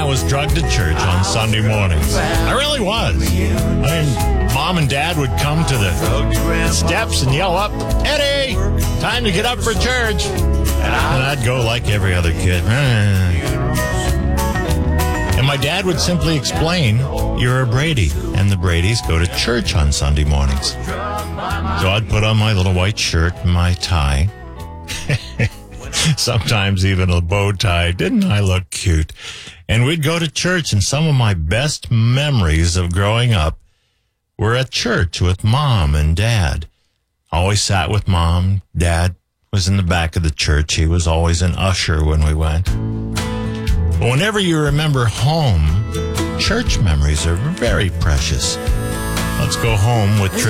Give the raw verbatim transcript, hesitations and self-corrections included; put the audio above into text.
was drugged to church on Sunday mornings. I really was. I mean, Mom and Dad would come to the steps and yell up, "Eddie, time to get up for church." And I'd go like every other kid. And my dad would simply explain, "You're a Brady, and the Bradys go to church on Sunday mornings." So I'd put on my little white shirt and my tie. Sometimes even a bow tie. Didn't I look cute? And we'd go to church, and some of my best memories of growing up were at church with Mom and Dad. Always sat with Mom. Dad was in the back of the church. He was always an usher when we went. But whenever you remember home, church memories are very precious. Let's go home with